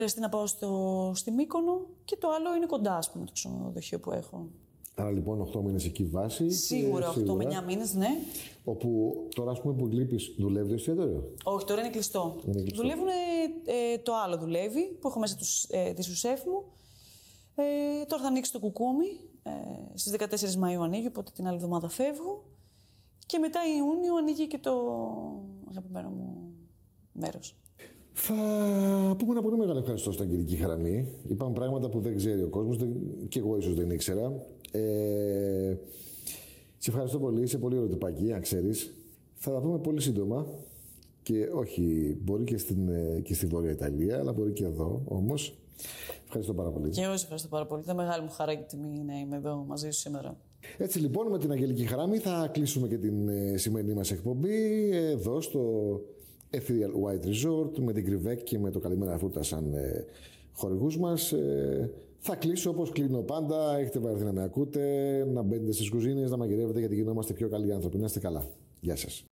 να πάω στη Μύκονο και το άλλο είναι κοντά, ας πούμε, το ξενοδοχείο που έχω. Άρα λοιπόν 8 μήνες εκεί βάση. Σίγουρα 8 με 9 μήνες, ναι. Όπου τώρα, ας πούμε, που λείπεις, δουλεύει το εστιατόριο? Όχι, τώρα είναι κλειστό. Δουλεύουν, το άλλο δουλεύει, που έχω μέσα τη σουσέφ μου. Τώρα θα ανοίξει το κουκούμι. Στις 14 Μαΐου ανοίγει, οπότε την άλλη εβδομάδα φεύγω. Και μετά Ιούνιο ανοίγει και το αγαπημένο μου μέρος. Θα πούμε ένα πολύ μεγάλο ευχαριστώ στην Αγγελική Χαρανή. Υπάρχουν πράγματα που δεν ξέρει ο κόσμος και εγώ ίσως δεν ήξερα. Σε ευχαριστώ πολύ. Είσαι πολύ ωραίο τυπάκι, αν ξέρεις. Θα τα πούμε πολύ σύντομα. Και όχι, μπορεί και στη Βόρεια Ιταλία, αλλά μπορεί και εδώ όμως. Ευχαριστώ πάρα πολύ. Και εγώ σε ευχαριστώ πάρα πολύ. Ήταν μεγάλη μου χαρά και τιμή να είμαι εδώ μαζί σου σήμερα. Έτσι λοιπόν, με την Αγγελική Χαράμη θα κλείσουμε και την σημερινή μας εκπομπή εδώ στο Ethereal White Resort με την Κρυβέκ και με το Καλημέρα Φρούτα σαν χορηγούς μας. Θα κλείσω όπως κλείνω πάντα. Έχετε βαρεθεί να με ακούτε, να μπαίνετε στις κουζίνες, να μαγειρεύετε, γιατί γινόμαστε πιο καλοί άνθρωποι. Να είστε καλά. Γεια σας.